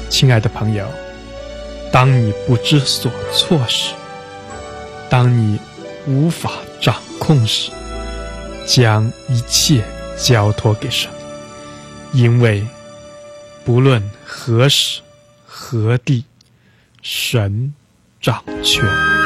亲爱的朋友，当你不知所措时，当你无法掌控时，将一切交托给神，因为不论何时何地，神掌权。